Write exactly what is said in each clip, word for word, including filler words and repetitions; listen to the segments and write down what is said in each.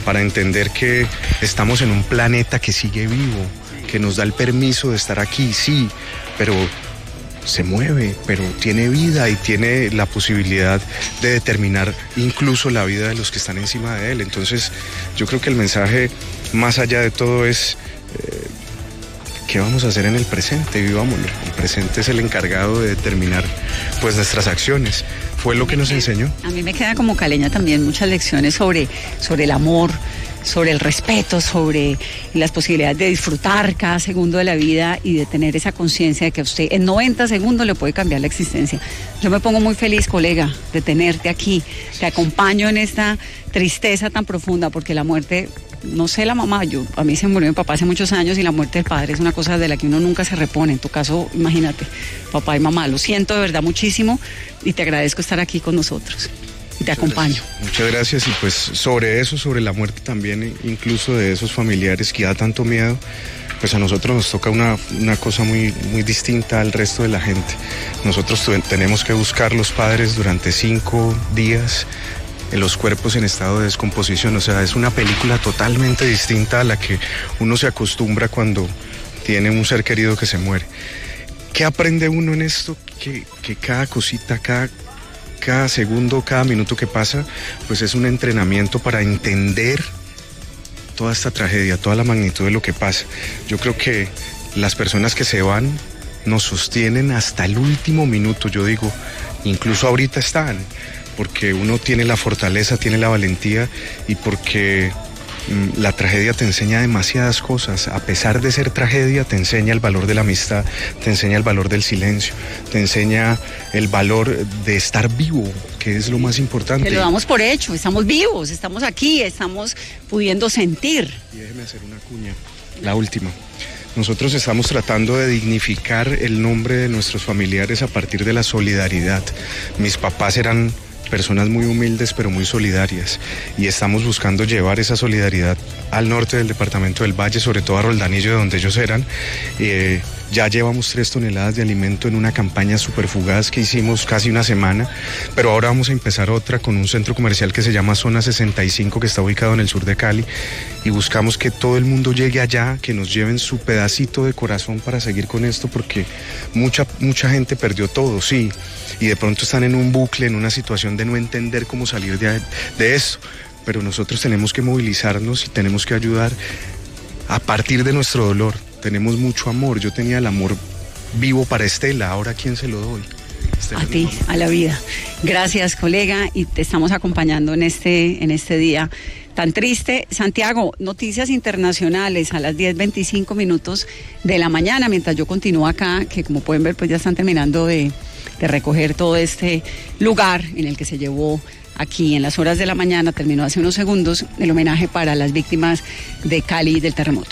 para entender que estamos en un planeta que sigue vivo, que nos da el permiso de estar aquí, sí, pero se mueve, pero tiene vida y tiene la posibilidad de determinar incluso la vida de los que están encima de él. Entonces, yo creo que el mensaje, más allá de todo, es eh, ¿qué vamos a hacer en el presente? Vivámoslo. El presente es el encargado de determinar, pues, nuestras acciones. Fue lo que nos enseñó. A mí me queda como caleña también muchas lecciones sobre, sobre el amor, sobre el respeto, sobre las posibilidades de disfrutar cada segundo de la vida y de tener esa conciencia de que a usted en noventa segundos le puede cambiar la existencia. Yo me pongo muy feliz, colega, de tenerte aquí. Te acompaño en esta tristeza tan profunda, porque la muerte, no sé la mamá, yo a mí se murió mi papá hace muchos años y la muerte del padre es una cosa de la que uno nunca se repone. En tu caso, imagínate, papá y mamá, lo siento de verdad muchísimo y te agradezco estar aquí con nosotros. Y te acompaño. Gracias. Muchas gracias. Y pues sobre eso, sobre la muerte también, incluso de esos familiares que da tanto miedo, pues a nosotros nos toca una, una cosa muy, muy distinta al resto de la gente. Nosotros tu, tenemos que buscar los padres durante cinco días, en los cuerpos en estado de descomposición. O sea, es una película totalmente distinta a la que uno se acostumbra cuando tiene un ser querido que se muere. ¿Qué aprende uno en esto? Que, que cada cosita, cada... cada segundo, cada minuto que pasa, pues es un entrenamiento para entender toda esta tragedia, toda la magnitud de lo que pasa. Yo creo que las personas que se van nos sostienen hasta el último minuto, yo digo, incluso ahorita están, porque uno tiene la fortaleza, tiene la valentía y porque mm, la tragedia te enseña demasiadas cosas. A pesar de ser tragedia, te enseña el valor de la amistad, te enseña el valor del silencio, te enseña el valor de estar vivo, que es lo más importante. Que lo damos por hecho, estamos vivos, estamos aquí, estamos pudiendo sentir. Y déjeme hacer una cuña, la última. Nosotros estamos tratando de dignificar el nombre de nuestros familiares a partir de la solidaridad. Mis papás eran personas muy humildes pero muy solidarias y estamos buscando llevar esa solidaridad al norte del departamento del Valle, sobre todo a Roldanillo, de donde ellos eran. Eh, ya llevamos tres toneladas de alimento en una campaña súper fugaz que hicimos casi una semana, pero ahora vamos a empezar otra con un centro comercial que se llama Zona sesenta y cinco, que está ubicado en el sur de Cali, y buscamos que todo el mundo llegue allá, que nos lleven su pedacito de corazón para seguir con esto, porque mucha, mucha gente perdió todo, sí, y de pronto están en un bucle, en una situación de no entender cómo salir de, de esto, pero nosotros tenemos que movilizarnos y tenemos que ayudar a partir de nuestro dolor. Tenemos mucho amor, yo tenía el amor vivo para Estela, ahora ¿a quién se lo doy? Estela, a ti, a la vida. Gracias, colega, y te estamos acompañando en este, en este día tan triste. Santiago, noticias internacionales a las diez veinticinco minutos de la mañana, mientras yo continúo acá, que como pueden ver, pues ya están terminando de, de recoger todo este lugar en el que se llevó aquí en las horas de la mañana, terminó hace unos segundos, el homenaje para las víctimas de Cali del terremoto.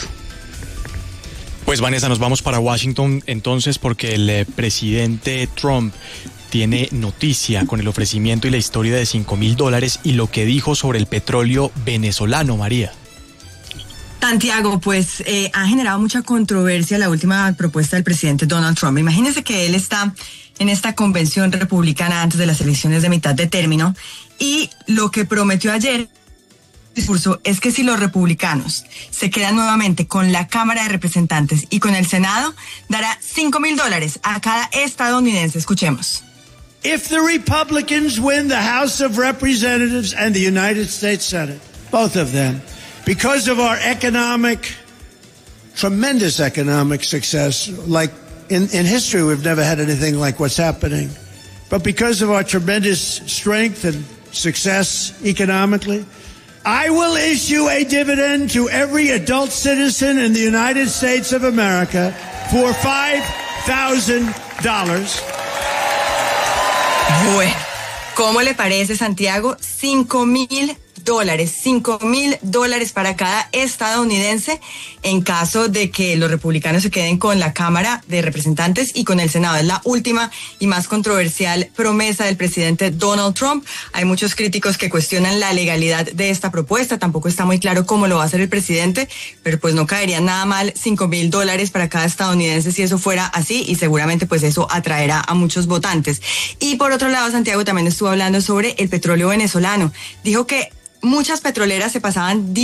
Pues Vanessa, nos vamos para Washington entonces, porque el eh, presidente Trump tiene noticia con el ofrecimiento y la historia de cinco mil dólares y lo que dijo sobre el petróleo venezolano, María. Santiago, pues eh, ha generado mucha controversia la última propuesta del presidente Donald Trump. Imagínense que él está en esta convención republicana antes de las elecciones de mitad de término y lo que prometió ayer discurso es que si los republicanos se quedan nuevamente con la Cámara de Representantes y con el Senado, dará cinco mil dólares a cada estadounidense. Escuchemos. If the Republicans win the House of Representatives and the United States Senate, both of them, because of our economic, tremendous economic success, like in, in history we've never had anything like what's happening, but because of our tremendous strength and success economically, I will issue a dividend to every adult citizen in the United States of America for five thousand dollars. Bueno, ¿cómo le parece, Santiago? Cinco mil dólares, cinco mil dólares para cada estadounidense en caso de que los republicanos se queden con la Cámara de Representantes y con el Senado. Es la última y más controversial promesa del presidente Donald Trump. Hay muchos críticos que cuestionan la legalidad de esta propuesta. Tampoco está muy claro cómo lo va a hacer el presidente, pero pues no caería nada mal cinco mil dólares para cada estadounidense si eso fuera así, y seguramente pues eso atraerá a muchos votantes. Y por otro lado, Santiago también estuvo hablando sobre el petróleo venezolano. Dijo que muchas petroleras se pasaban